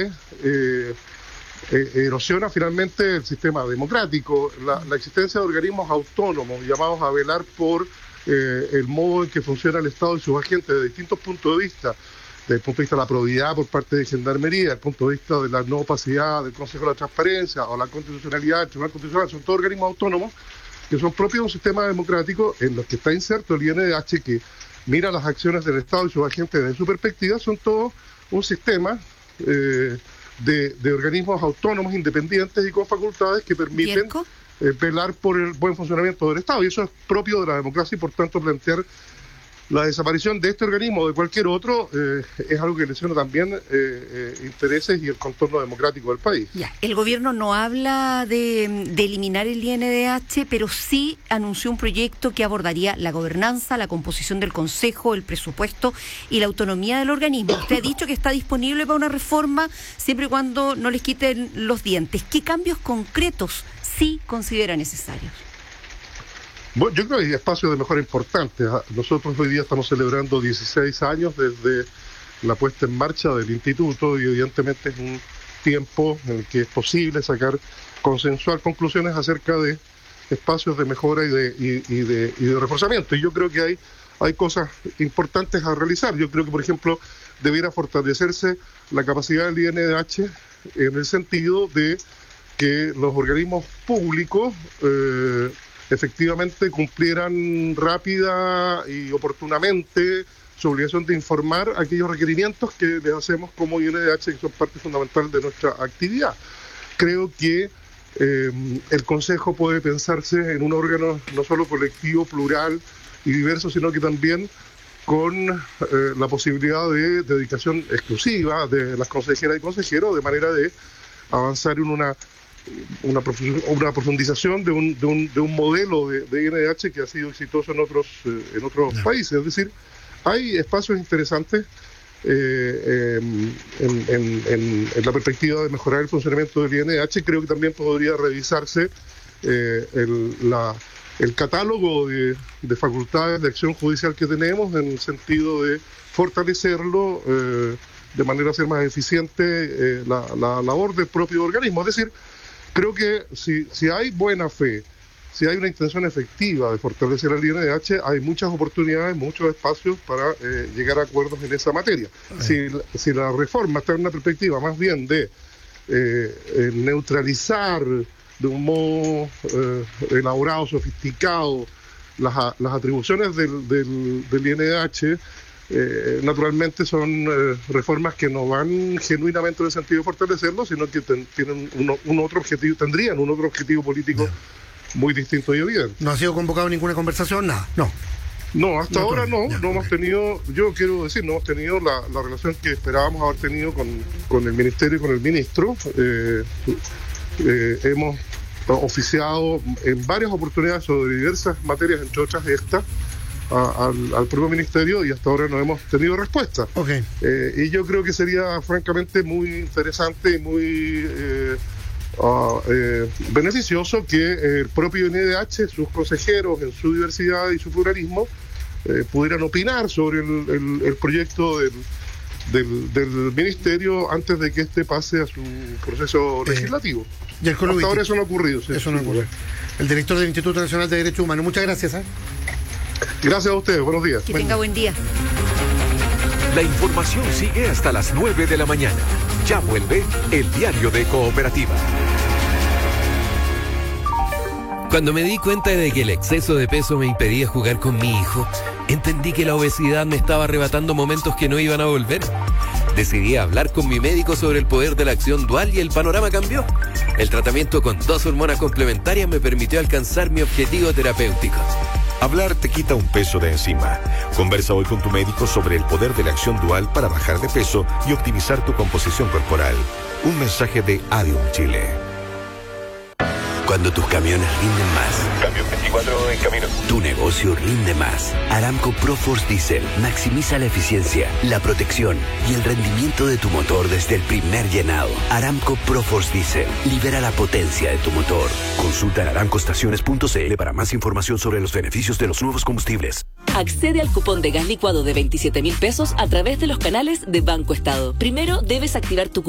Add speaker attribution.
Speaker 1: erosiona finalmente el sistema democrático. La existencia de organismos autónomos llamados a velar por el modo en que funciona el Estado y sus agentes de distintos puntos de vista, desde el punto de vista de la probidad por parte de Gendarmería, desde el punto de vista de la no opacidad del Consejo de la Transparencia o la constitucionalidad del Tribunal Constitucional, son todos organismos autónomos que son propios de un sistema democrático en los que está inserto el INDH, que mira las acciones del Estado y sus agentes desde su perspectiva. Son todo un sistema de organismos autónomos, independientes y con facultades que permiten velar por el buen funcionamiento del Estado. Y eso es propio de la democracia y, por tanto, plantear la desaparición de este organismo o de cualquier otro es algo que lesiona también intereses y el contorno democrático del país.
Speaker 2: Ya, el gobierno no habla de eliminar el INDH, pero sí anunció un proyecto que abordaría la gobernanza, la composición del Consejo, el presupuesto y la autonomía del organismo. Usted ha dicho que está disponible para una reforma siempre y cuando no les quiten los dientes. ¿Qué cambios concretos sí considera necesarios?
Speaker 1: Bueno, yo creo que hay espacios de mejora importantes. Nosotros hoy día estamos celebrando 16 años desde la puesta en marcha del instituto y evidentemente es un tiempo en el que es posible sacar consensuar conclusiones acerca de espacios de mejora y de reforzamiento. Y yo creo que hay cosas importantes a realizar. Yo creo que, por ejemplo, debiera fortalecerse la capacidad del INDH en el sentido de que los organismos públicos efectivamente cumplieran rápida y oportunamente su obligación de informar aquellos requerimientos que les hacemos como INDH, que son parte fundamental de nuestra actividad. Creo que el Consejo puede pensarse en un órgano no solo colectivo, plural y diverso, sino que también con la posibilidad de dedicación exclusiva de las consejeras y consejeros, de manera de avanzar en una profundización de un modelo de INDH que ha sido exitoso en otros países. Es decir, hay espacios interesantes en la perspectiva de mejorar el funcionamiento del INDH. Creo que también podría revisarse el catálogo de facultades de acción judicial que tenemos, en el sentido de fortalecerlo de manera a ser más eficiente la labor del propio organismo. Es decir, creo que si hay buena fe, si hay una intención efectiva de fortalecer el INDH, hay muchas oportunidades, muchos espacios para llegar a acuerdos en esa materia. Si la reforma está en una perspectiva más bien de neutralizar de un modo elaborado, sofisticado, las atribuciones del INDH, naturalmente son reformas que no van genuinamente en el sentido de fortalecerlo, sino que tienen tendrían un otro objetivo político muy distinto y evidente.
Speaker 3: ¿No ha sido convocado ninguna conversación? Nada,
Speaker 1: No, hasta ahora no hemos tenido, yo quiero decir, no hemos tenido la relación que esperábamos haber tenido con el Ministerio y con el Ministro. Hemos oficiado en varias oportunidades sobre diversas materias, entre otras esta, al propio Ministerio, y hasta ahora no hemos tenido respuesta. Y yo creo que sería francamente muy interesante y muy beneficioso que el propio INDH, sus consejeros en su diversidad y su pluralismo, pudieran opinar sobre el proyecto del Ministerio antes de que este pase a su proceso legislativo. Hasta ahora eso no ha ocurrido. Sí.
Speaker 3: Eso no ocurre. El director del Instituto Nacional de Derechos Humanos, muchas gracias.
Speaker 1: Gracias a ustedes, buenos días.
Speaker 2: Que tenga buen día.
Speaker 4: La información sigue hasta las 9 de la mañana. Ya vuelve el diario de Cooperativa.
Speaker 5: Cuando me di cuenta de que el exceso de peso me impedía jugar con mi hijo, entendí que la obesidad me estaba arrebatando momentos que no iban a volver. Decidí hablar con mi médico sobre el poder de la acción dual y el panorama cambió. El tratamiento con 2 hormonas complementarias me permitió alcanzar mi objetivo terapéutico.
Speaker 6: Hablar te quita un peso de encima. Conversa hoy con tu médico sobre el poder de la acción dual para bajar de peso y optimizar tu composición corporal. Un mensaje de Adium Chile.
Speaker 7: Cuando tus camiones rinden más.
Speaker 6: Camión 24 en camino.
Speaker 7: Tu negocio rinde más. Aramco ProForce Diesel maximiza la eficiencia, la protección y el rendimiento de tu motor desde el primer llenado. Aramco ProForce Diesel libera la potencia de tu motor. Consulta en aramcoestaciones.cl para más información sobre los beneficios de los nuevos combustibles.
Speaker 8: Accede al cupón de gas licuado de 27.000 pesos a través de los canales de Banco Estado. Primero debes activar tu cupón